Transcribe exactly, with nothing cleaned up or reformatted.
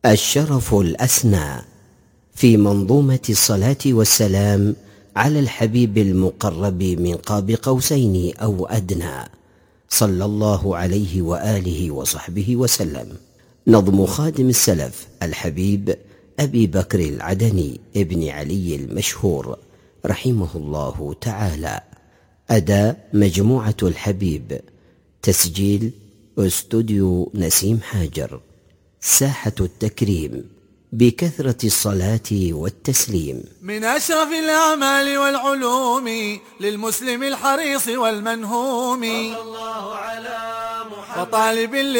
الشرف الأسنى في منظومة الصلاة والسلام على الحبيب المقرب من قاب قوسين أو أدنى، صلى الله عليه وآله وصحبه وسلم. نظم خادم السلف الحبيب أبي بكر العدني ابن علي المشهور رحمه الله تعالى. أداء مجموعة الحبيب. تسجيل استوديو نسيم حاجر. ساحة التكريم بكثرة الصلاة والتسليم. من أشرف الأعمال والعلوم للمسلم الحريص والمنهوم، صلى الله على محمد وطالب